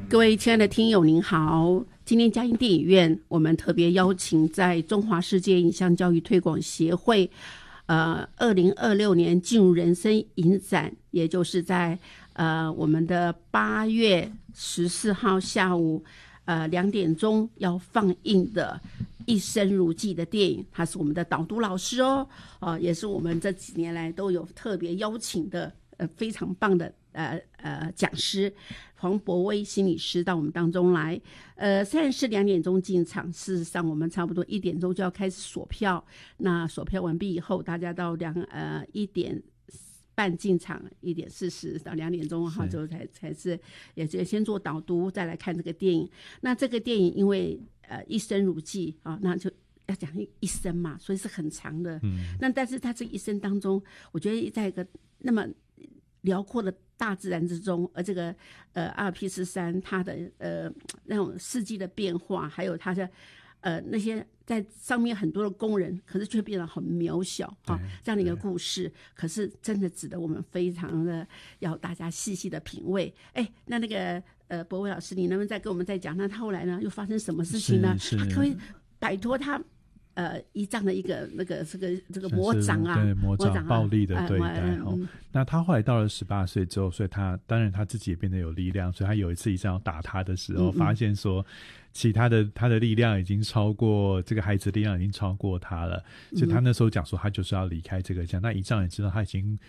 各位亲爱的听友您好，今天嘉音电影院我们特别邀请在中华世界影像教育推广协会2026年进入人生影展，也就是在我们的8月14号下午2点钟要放映的一生如寄的电影，他是我们的导读老师哦，也是我们这几年来都有特别邀请的非常棒的讲师黄博威心理师到我们当中来。虽然是2点钟进场，事实上我们差不多1点钟就要开始锁票。那锁票完毕以后，大家到1点半进场，1点40到2点钟哈，就才是也先做导读，再来看这个电影。那这个电影因为一生如寄啊，那就要讲一生嘛，所以是很长的。那但是他这一生当中，我觉得在一个那么辽阔的大自然之中，而这个阿尔卑斯山它的那种四季的变化，还有它的那些在上面很多的工人，可是却变得很渺小啊，这样的一个故事，可是真的值得我们非常的要大家细细的品味。那个博威老师，你能不能再跟我们再讲，那他后来呢又发生什么事情呢？他可以摆脱他依仗的一个这个魔掌啊， 对魔掌暴力的对待。那他后来到了18岁之后，所以他当然他自己也变得有力量，所以他有一次一仗要打他的时候，发现说其他的他的力量已经超过这个孩子的力量，已经超过他了，所以他那时候讲说他就是要离开这个家。那一仗也知道他已经